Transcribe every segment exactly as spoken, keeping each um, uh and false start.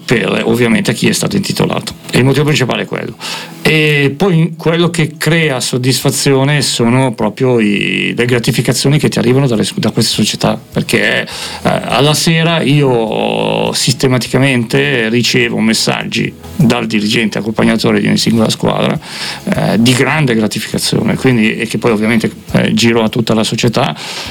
per ovviamente chi è stato intitolato, e il motivo principale è quello. E poi quello che crea soddisfazione sono proprio i, le gratificazioni che ti arrivano dalle, da queste società, perché eh, alla sera io sistematicamente ricevo messaggi dal dirigente accompagnatore di ogni singola squadra eh, di grande gratificazione, quindi, e che poi ovviamente eh, giro a tutta la società,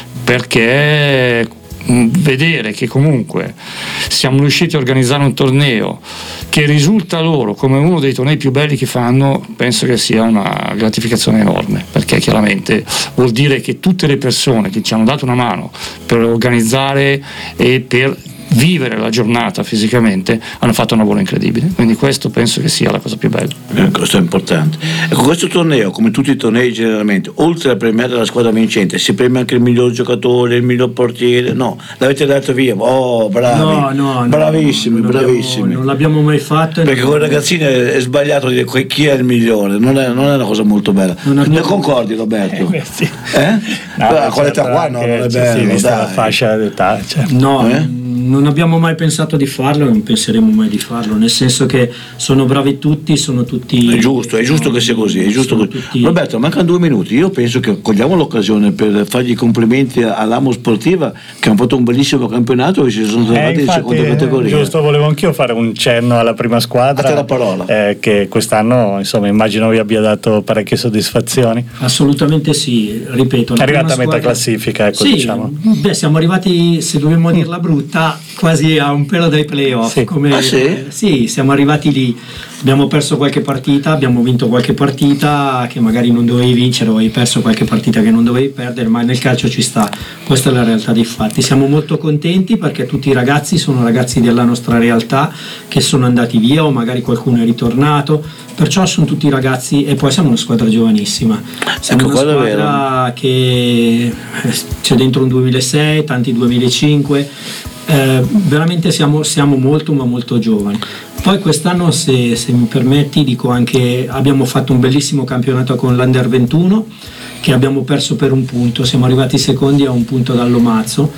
perché vedere che comunque siamo riusciti a organizzare un torneo che risulta loro come uno dei tornei più belli che fanno, penso che sia una gratificazione enorme, perché chiaramente vuol dire che tutte le persone che ci hanno dato una mano per organizzare e per vivere la giornata fisicamente hanno fatto un lavoro incredibile, quindi questo penso che sia la cosa più bella. Eh, questo è importante. Ecco, questo torneo, come tutti i tornei generalmente, oltre a premiare la squadra vincente, si premia anche il miglior giocatore, il miglior portiere? No, l'avete dato via? Oh, bravi, no, no, bravissimi, no, non bravissimi. Abbiamo, non l'abbiamo mai fatto. Perché con i ragazzini è sbagliato dire chi è il migliore, non è, non è una cosa molto bella. Non, abbiamo... ne concordi, Roberto? Eh, sì. Eh? No, a quell'età qua no, non è bello, sì, la fascia d'età, cioè. No, eh? non abbiamo mai pensato di farlo e non penseremo mai di farlo, nel senso che sono bravi tutti, sono tutti... È giusto, è giusto che sia così, è giusto così. Tutti... Roberto, mancano due minuti, io penso che cogliamo l'occasione per fargli i complimenti all'Amo Sportiva, che hanno fatto un bellissimo campionato e ci sono trovati eh, in seconda categoria. Giusto, volevo anch'io fare un cenno alla prima squadra. A te la parola. Eh, che quest'anno, insomma, immagino vi abbia dato parecchie soddisfazioni. Assolutamente sì, ripeto. È arrivata a metà squadra... classifica, ecco, sì, diciamo. Beh, siamo arrivati, se dobbiamo dirla brutta, quasi a un pelo dai playoff. Sì. Come, ah, sì? sì, siamo arrivati lì. Abbiamo perso qualche partita, abbiamo vinto qualche partita che magari non dovevi vincere, o hai perso qualche partita che non dovevi perdere, ma nel calcio ci sta. Questa è la realtà dei fatti. Siamo molto contenti perché tutti i ragazzi sono ragazzi della nostra realtà che sono andati via o magari qualcuno è ritornato, perciò sono tutti ragazzi, e poi siamo una squadra giovanissima. Siamo ecco, una squadra che c'è dentro un duemilasei, tanti duemilacinque. Eh, veramente siamo, siamo molto ma molto giovani. Poi quest'anno, se, se mi permetti, dico anche abbiamo fatto un bellissimo campionato con l'Under ventuno che abbiamo perso per un punto, siamo arrivati secondi a un punto dall'Omazzo,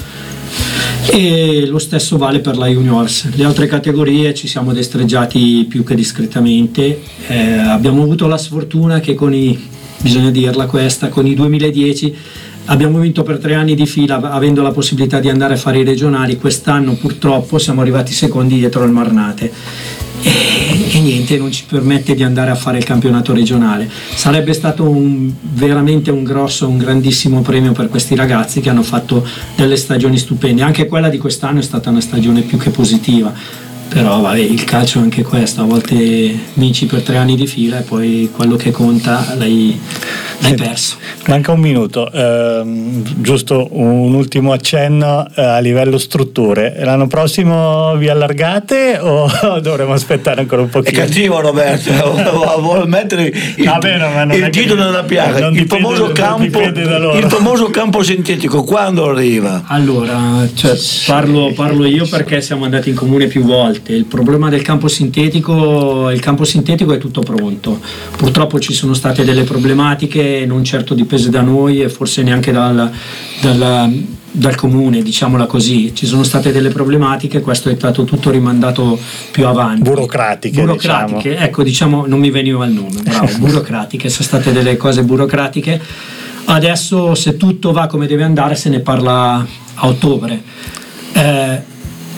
e lo stesso vale per la Juniors. Le altre categorie ci siamo destreggiati più che discretamente. Eh, abbiamo avuto la sfortuna che con i, bisogna dirla questa, con i duemiladieci abbiamo vinto per tre anni di fila, avendo la possibilità di andare a fare i regionali. Quest'anno purtroppo siamo arrivati secondi dietro al Marnate e, e niente, non ci permette di andare a fare il campionato regionale. Sarebbe stato un, veramente un grosso, un grandissimo premio per questi ragazzi che hanno fatto delle stagioni stupende. Anche quella di quest'anno è stata una stagione più che positiva, però vabbè, il calcio è anche questo, a volte vinci per tre anni di fila e poi quello che conta l'hai, l'hai perso. Manca un minuto, eh, giusto un ultimo accenno eh, a livello strutture. L'anno prossimo vi allargate o dovremo aspettare ancora un pochino? È cattivo Roberto, vuole mettere il, Vabbè, no, il titolo nella piaga, il famoso, campo, il famoso campo sintetico, quando arriva? Allora, cioè, parlo, parlo io perché siamo andati in comune più volte. Il problema del campo sintetico, il campo sintetico è tutto pronto, purtroppo ci sono state delle problematiche, non certo dipese da noi e forse neanche dal, dal, dal comune, diciamola così. Ci sono state delle problematiche, questo è stato tutto rimandato più avanti. Burocratiche, burocratiche diciamo. Ecco, diciamo, non mi veniva il nome, bravo, burocratiche, sono state delle cose burocratiche. Adesso, se tutto va come deve andare, se ne parla a ottobre. Eh,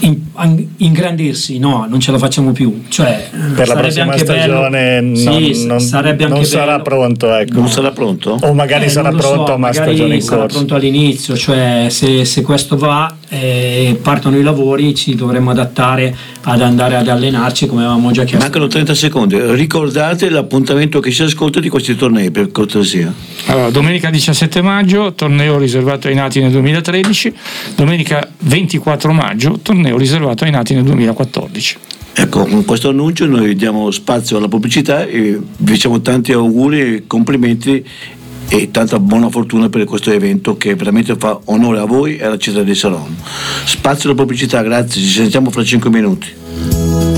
ingrandirsi no, non ce la facciamo più, cioè per la prossima stagione bello, non, sì, non, sarebbe anche non sarà bello. pronto, ecco. Non sarà pronto? O magari eh, sarà pronto so, a una magari stagione in sarà corso. pronto all'inizio, cioè se, se questo va e eh, partono i lavori, ci dovremmo adattare ad andare ad allenarci come avevamo già chiesto. Mancano trenta secondi, ricordate l'appuntamento che si ascolta di questi tornei, per cortesia. Allora, domenica diciassette maggio, torneo riservato ai nati nel duemilatredici, domenica ventiquattro maggio, torneo riservato ai nati nel duemilaquattordici. Ecco, con questo annuncio noi diamo spazio alla pubblicità e vi facciamo tanti auguri e complimenti e tanta buona fortuna per questo evento che veramente fa onore a voi e alla città di Saronno. Spazio alla pubblicità, grazie, ci sentiamo fra cinque minuti.